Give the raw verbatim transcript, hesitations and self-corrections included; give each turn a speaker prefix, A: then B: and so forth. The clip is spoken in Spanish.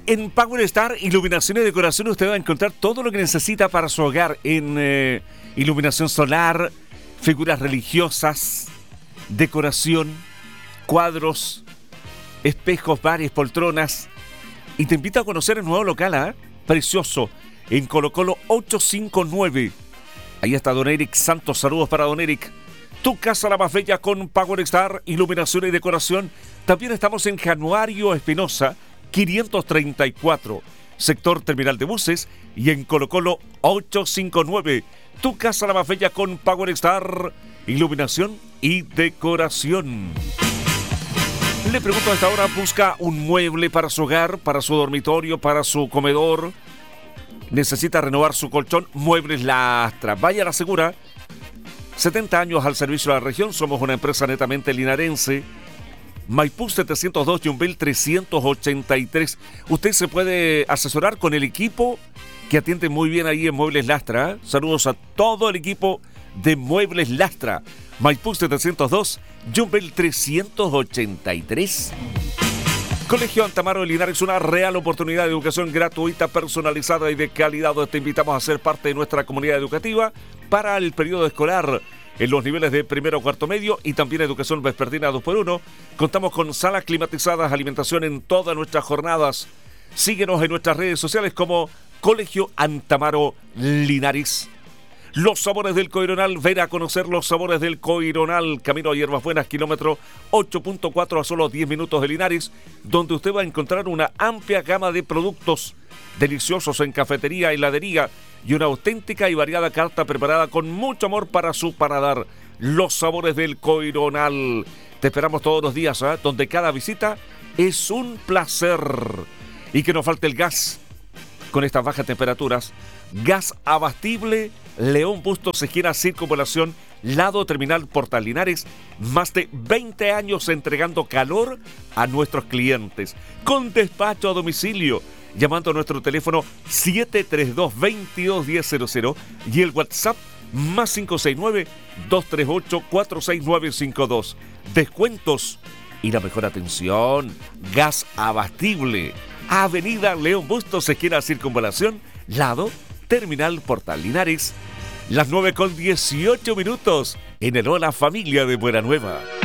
A: En Power Star Iluminación y Decoración usted va a encontrar todo lo que necesita para su hogar en eh, iluminación solar, figuras religiosas, decoración, cuadros, espejos, bares, poltronas. Y te invito a conocer el nuevo local, ¿eh? Precioso, en Colo Colo ochocientos cincuenta y nueve. Ahí está don Eric Santos, saludos para don Eric. Tu casa la más bella con Power Star Iluminación y Decoración. También estamos en Januario Espinosa quinientos treinta y cuatro, sector terminal de buses, y en Colo Colo ochocientos cincuenta y nueve. Tu casa la más bella con Power Star Iluminación y Decoración. Le pregunto a esta hora, busca un mueble para su hogar, para su dormitorio, para su comedor. Necesita renovar su colchón. Muebles Lastra. Vaya a la segura. setenta años al servicio de la región. Somos una empresa netamente linarense. Maipú setecientos dos, Yumbel trescientos ochenta y tres. Usted se puede asesorar con el equipo que atiende muy bien ahí en Muebles Lastra. ¿eh? Saludos a todo el equipo de Muebles Lastra. Maipú setecientos dos, Yumbel trescientos ochenta y tres. Colegio Antamaro de Linares, una real oportunidad de educación gratuita, personalizada y de calidad. Te invitamos a ser parte de nuestra comunidad educativa para el periodo escolar en los niveles de primero o cuarto medio y también educación vespertina dos por uno. Contamos con salas climatizadas, alimentación en todas nuestras jornadas. Síguenos en nuestras redes sociales como Colegio Antamaro Linares. Los sabores del Coironal, ven a conocer los sabores del Coironal, camino a Hierbas Buenas, kilómetro ocho punto cuatro a solo diez minutos de Linares, donde usted va a encontrar una amplia gama de productos deliciosos en cafetería, heladería y una auténtica y variada carta preparada con mucho amor para su paladar. Los sabores del Coironal. Te esperamos todos los días, ¿eh? Donde cada visita es un placer. Y que no falte el gas con estas bajas temperaturas. Gas abastible León Bustos Esquina Circunvalación, lado terminal Portal Linares. Más de veinte años entregando calor a nuestros clientes. Con despacho a domicilio. Llamando a nuestro teléfono siete tres dos, veintidós diez cero cero y el WhatsApp más cinco seis nueve, dos tres ocho, cuatro seis nueve cinco dos. Descuentos y la mejor atención. Gas abastible. Avenida León Bustos Esquina Circunvalación, lado Terminal Portal Linares. Las nueve con dieciocho minutos en el Hola Familia de Buena Nueva.